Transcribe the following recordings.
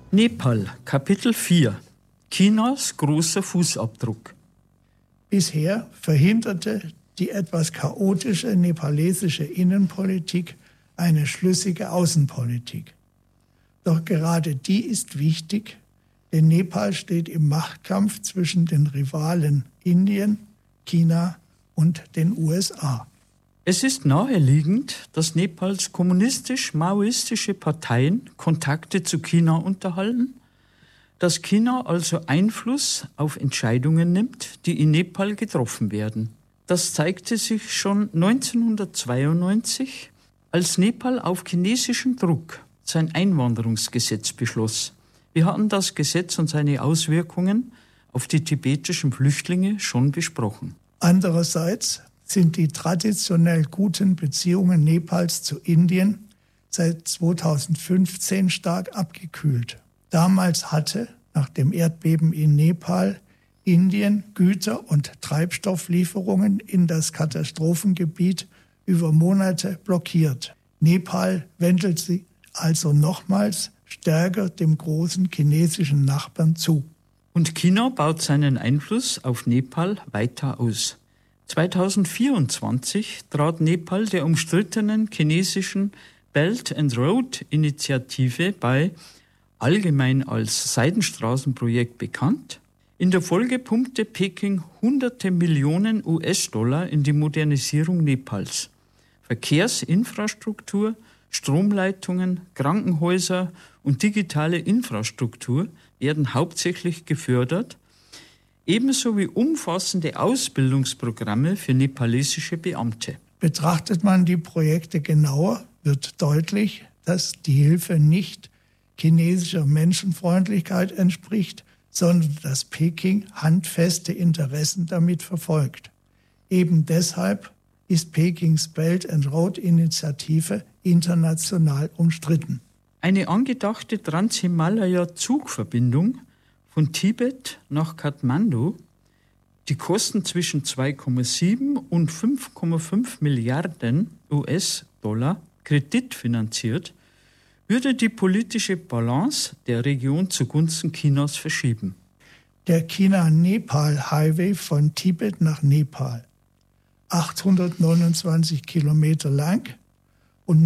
Nepal, Kapitel 4. Chinas großer Fußabdruck. Bisher verhinderte die etwas chaotische nepalesische Innenpolitik eine schlüssige Außenpolitik. Doch gerade die ist wichtig, denn Nepal steht im Machtkampf zwischen den Rivalen Indien, China und den USA. Es ist naheliegend, dass Nepals kommunistisch-maoistische Parteien Kontakte zu China unterhalten, dass China also Einfluss auf Entscheidungen nimmt, die in Nepal getroffen werden. Das zeigte sich schon 1992, als Nepal auf chinesischen Druck sein Einwanderungsgesetz beschloss. Wir hatten das Gesetz und seine Auswirkungen auf die tibetischen Flüchtlinge schon besprochen. Andererseits sind die traditionell guten Beziehungen Nepals zu Indien seit 2015 stark abgekühlt. Damals hatte, nach dem Erdbeben in Nepal, Indien Güter- und Treibstofflieferungen in das Katastrophengebiet über Monate blockiert. Nepal wendet sich also nochmals stärker dem großen chinesischen Nachbarn zu. Und China baut seinen Einfluss auf Nepal weiter aus. 2024 trat Nepal der umstrittenen chinesischen Belt and Road Initiative bei, allgemein als Seidenstraßenprojekt bekannt. In der Folge pumpte Peking hunderte Millionen US-Dollar in die Modernisierung Nepals. Verkehrsinfrastruktur, Stromleitungen, Krankenhäuser und digitale Infrastruktur werden hauptsächlich gefördert, ebenso wie umfassende Ausbildungsprogramme für nepalesische Beamte. Betrachtet man die Projekte genauer, wird deutlich, dass die Hilfe nicht chinesischer Menschenfreundlichkeit entspricht, sondern dass Peking handfeste Interessen damit verfolgt. Eben deshalb ist Pekings Belt and Road Initiative international umstritten. Eine angedachte Trans-Himalaya-Zugverbindung von Tibet nach Kathmandu, die Kosten zwischen 2,7 und 5,5 Milliarden US-Dollar kreditfinanziert, würde die politische Balance der Region zugunsten Chinas verschieben. Der China-Nepal-Highway von Tibet nach Nepal, 829 Kilometer lang und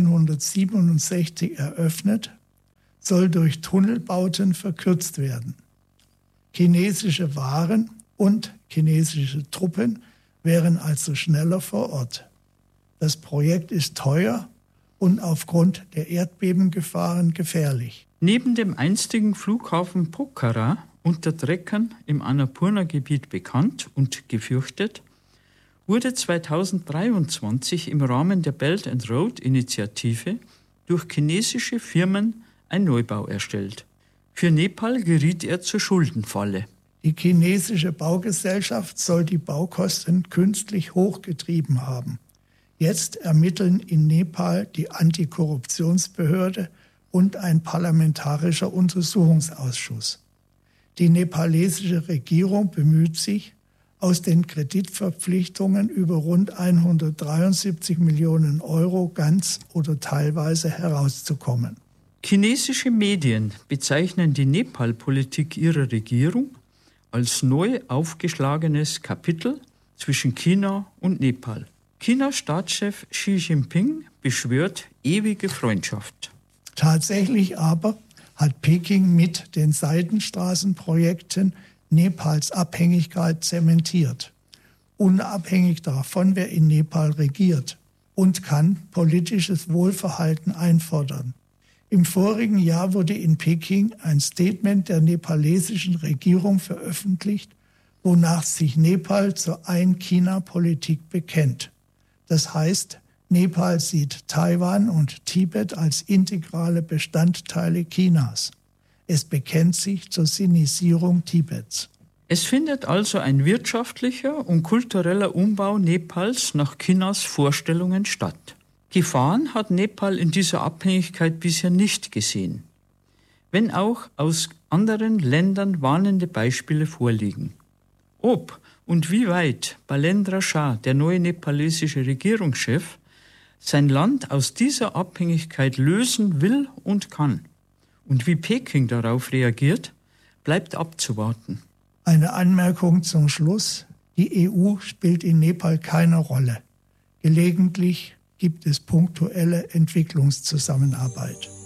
1967 eröffnet, soll durch Tunnelbauten verkürzt werden. Chinesische Waren und chinesische Truppen wären also schneller vor Ort. Das Projekt ist teuer und aufgrund der Erdbebengefahren gefährlich. Neben dem einstigen Flughafen Pokhara unter Trekkern im Annapurna-Gebiet bekannt und gefürchtet, wurde 2023 im Rahmen der Belt and Road Initiative durch chinesische Firmen ein Neubau erstellt. Für Nepal geriet er zur Schuldenfalle. Die chinesische Baugesellschaft soll die Baukosten künstlich hochgetrieben haben. Jetzt ermitteln in Nepal die Antikorruptionsbehörde und ein parlamentarischer Untersuchungsausschuss. Die nepalesische Regierung bemüht sich, aus den Kreditverpflichtungen über rund 173 Millionen Euro ganz oder teilweise herauszukommen. Chinesische Medien bezeichnen die Nepal-Politik ihrer Regierung als neu aufgeschlagenes Kapitel zwischen China und Nepal. Chinas Staatschef Xi Jinping beschwört ewige Freundschaft. Tatsächlich aber hat Peking mit den Seidenstraßenprojekten Nepals Abhängigkeit zementiert, unabhängig davon, wer in Nepal regiert, und kann politisches Wohlverhalten einfordern. Im vorigen Jahr wurde in Peking ein Statement der nepalesischen Regierung veröffentlicht, wonach sich Nepal zur Ein-China-Politik bekennt. Das heißt, Nepal sieht Taiwan und Tibet als integrale Bestandteile Chinas. Es bekennt sich zur Sinisierung Tibets. Es findet also ein wirtschaftlicher und kultureller Umbau Nepals nach Chinas Vorstellungen statt. Gefahren hat Nepal in dieser Abhängigkeit bisher nicht gesehen, wenn auch aus anderen Ländern warnende Beispiele vorliegen. Ob und wie weit Balendra Shah, der neue nepalesische Regierungschef, sein Land aus dieser Abhängigkeit lösen will und kann Und wie Peking darauf reagiert, bleibt abzuwarten. Eine Anmerkung zum Schluss. Die EU spielt in Nepal keine Rolle. Gelegentlich gibt es punktuelle Entwicklungszusammenarbeit.